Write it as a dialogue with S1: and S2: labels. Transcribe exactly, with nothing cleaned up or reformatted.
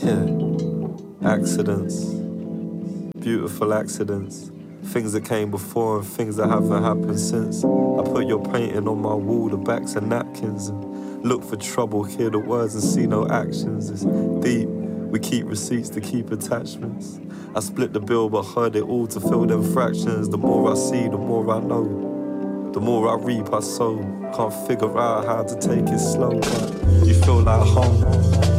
S1: Yeah, accidents, beautiful accidents. Things that came before and things that haven't happened since. I put your painting on my wall, the backs of napkins, and look for trouble, hear the words and see no actions. It's deep, we keep receipts to keep attachments. I split the bill but heard it all to fill them fractions. The more I see, the more I know. The more I reap, I sow. Can't figure out how to take it slow, but you feel like home.